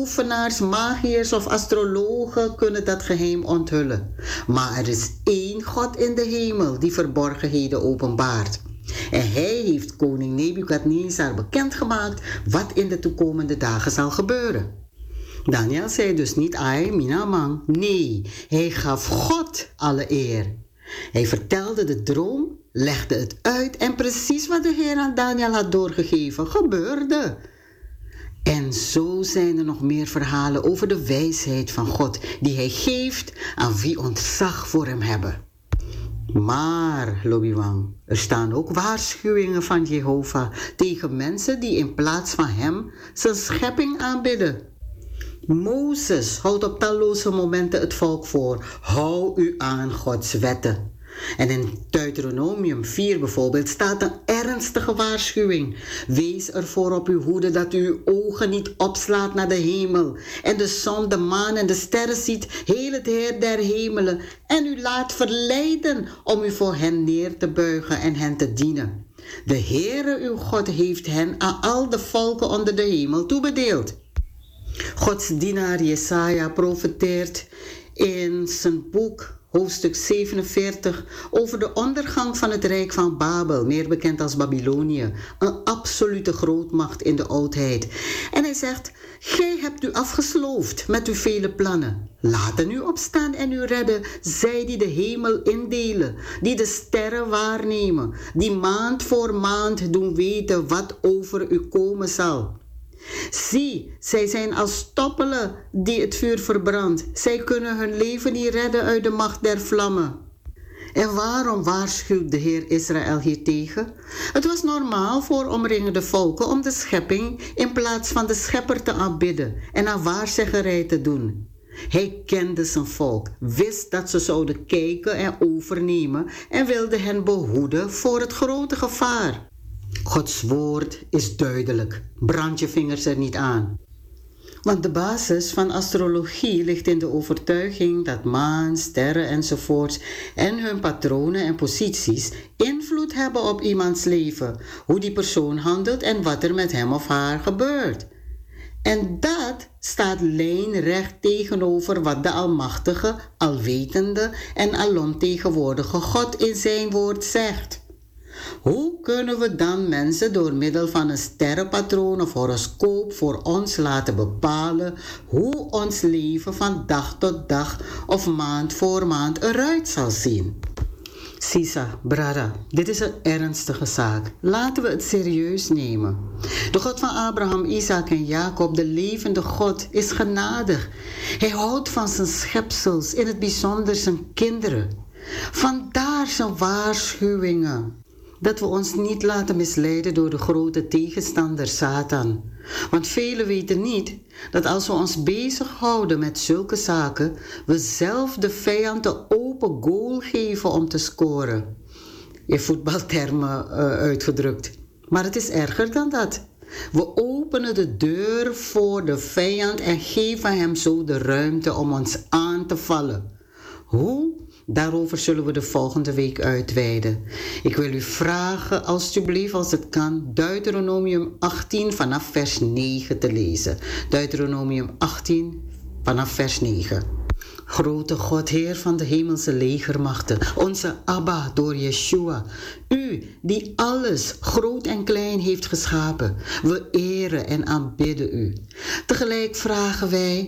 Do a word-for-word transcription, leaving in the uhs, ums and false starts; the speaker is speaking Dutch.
tovenaars, magiërs of astrologen kunnen dat geheim onthullen. Maar er is één God in de hemel die verborgenheden openbaart. En hij heeft koning Nebukadnezar bekendgemaakt wat in de toekomende dagen zal gebeuren. Daniel zei dus niet, ai, minamang. Nee, hij gaf God alle eer. Hij vertelde de droom, legde het uit en precies wat de Heer aan Daniel had doorgegeven, gebeurde. En zo zijn er nog meer verhalen over de wijsheid van God die hij geeft aan wie ontzag voor hem hebben. Maar, Lobiwang, er staan ook waarschuwingen van Jehovah tegen mensen die in plaats van hem zijn schepping aanbidden. Mozes houdt op talloze momenten het volk voor: hou u aan Gods wetten. En in Deuteronomium vier bijvoorbeeld staat een ernstige waarschuwing. Wees ervoor op uw hoede dat u uw ogen niet opslaat naar de hemel en de zon, de maan en de sterren ziet, heel het heer der hemelen, en u laat verleiden om u voor hen neer te buigen en hen te dienen. De Heere uw God heeft hen aan al de volken onder de hemel toebedeeld. Gods dienaar Jesaja profeteert in zijn boek hoofdstuk zevenenveertig over de ondergang van het rijk van Babel, meer bekend als Babylonië, een absolute grootmacht in de oudheid. En hij zegt: gij hebt u afgesloofd met uw vele plannen. Laten u opstaan en u redden, zij die de hemel indelen, die de sterren waarnemen, die maand voor maand doen weten wat over u komen zal. Zie, zij zijn als stoppelen die het vuur verbrandt. Zij kunnen hun leven niet redden uit de macht der vlammen. En waarom waarschuwt de Heer Israël hiertegen? Het was normaal voor omringende volken om de schepping in plaats van de schepper te aanbidden en aan waarzeggerij te doen. Hij kende zijn volk, wist dat ze zouden kijken en overnemen en wilde hen behoeden voor het grote gevaar. Gods woord is duidelijk. Brand je vingers er niet aan. Want de basis van astrologie ligt in de overtuiging dat maan, sterren enzovoorts en hun patronen en posities invloed hebben op iemands leven, hoe die persoon handelt en wat er met hem of haar gebeurt. En dat staat lijnrecht tegenover wat de almachtige, alwetende en alomtegenwoordige God in zijn woord zegt. Hoe kunnen we dan mensen door middel van een sterrenpatroon of horoscoop voor ons laten bepalen hoe ons leven van dag tot dag of maand voor maand eruit zal zien? Sisa, brada, dit is een ernstige zaak. Laten we het serieus nemen. De God van Abraham, Isaac en Jacob, de levende God, is genadig. Hij houdt van zijn schepsels, in het bijzonder zijn kinderen. Vandaar zijn waarschuwingen. Dat we ons niet laten misleiden door de grote tegenstander Satan. Want velen weten niet dat als we ons bezighouden met zulke zaken, we zelf de vijand de open goal geven om te scoren. In voetbaltermen uh, uitgedrukt. Maar het is erger dan dat. We openen de deur voor de vijand en geven hem zo de ruimte om ons aan te vallen. Hoe? Daarover zullen we de volgende week uitweiden. Ik wil u vragen, alstublieft, als het kan, Deuteronomium achttien vanaf vers negen te lezen. Deuteronomium achttien vanaf vers negen. Grote God, Heer van de hemelse legermachten, onze Abba door Yeshua, u die alles, groot en klein, heeft geschapen. We eren en aanbidden u. Tegelijk vragen wij: